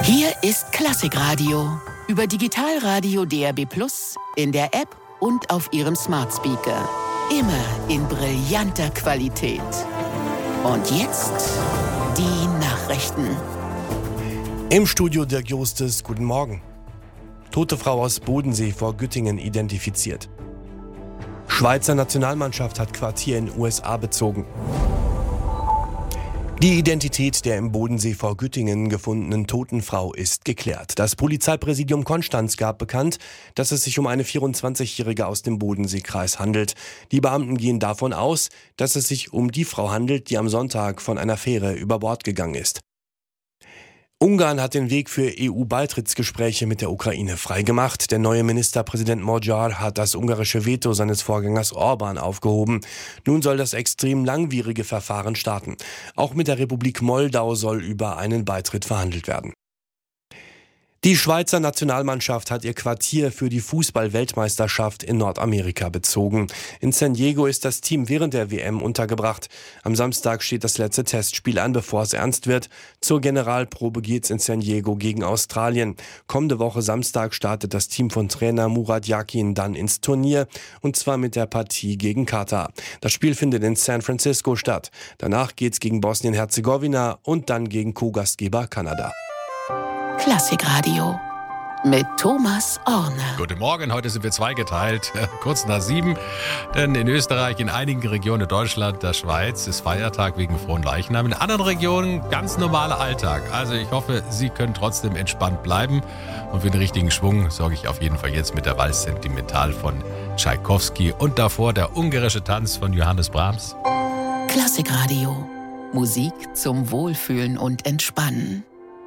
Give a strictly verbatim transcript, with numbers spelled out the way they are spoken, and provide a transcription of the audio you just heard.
Hier ist Klassikradio über Digitalradio D A B plus, in der App und auf Ihrem Smart Speaker. Immer in brillanter Qualität. Und jetzt die Nachrichten. Im Studio Dirk Justes, guten Morgen. Tote Frau aus Bodensee vor Güttingen identifiziert. Schweizer Nationalmannschaft hat Quartier in U S A bezogen. Die Identität der im Bodensee vor Güttingen gefundenen toten Frau ist geklärt. Das Polizeipräsidium Konstanz gab bekannt, dass es sich um eine vierundzwanzigjährige aus dem Bodenseekreis handelt. Die Beamten gehen davon aus, dass es sich um die Frau handelt, die am Sonntag von einer Fähre über Bord gegangen ist. Ungarn hat den Weg für E U-Beitrittsgespräche mit der Ukraine freigemacht. Der neue Ministerpräsident Magyar hat das ungarische Veto seines Vorgängers Orbán aufgehoben. Nun soll das extrem langwierige Verfahren starten. Auch mit der Republik Moldau soll über einen Beitritt verhandelt werden. Die Schweizer Nationalmannschaft hat ihr Quartier für die Fußball-Weltmeisterschaft in Nordamerika bezogen. In San Diego ist das Team während der W M untergebracht. Am Samstag steht das letzte Testspiel an, bevor es ernst wird. Zur Generalprobe geht's in San Diego gegen Australien. Kommende Woche Samstag startet das Team von Trainer Murat Yakin dann ins Turnier, und zwar mit der Partie gegen Katar. Das Spiel findet in San Francisco statt. Danach geht's gegen Bosnien-Herzegowina und dann gegen Co-Gastgeber Kanada. Klassikradio mit Thomas Orner. Guten Morgen, heute sind wir zweigeteilt, kurz nach sieben. Denn in Österreich, in einigen Regionen Deutschland, der Schweiz ist Feiertag wegen Fronleichnam. In anderen Regionen ganz normaler Alltag. Also ich hoffe, Sie können trotzdem entspannt bleiben. Und für den richtigen Schwung sorge ich auf jeden Fall jetzt mit der Walz Sentimental von Tschaikowski und davor der ungarische Tanz von Johannes Brahms. Klassikradio. Musik zum Wohlfühlen und Entspannen.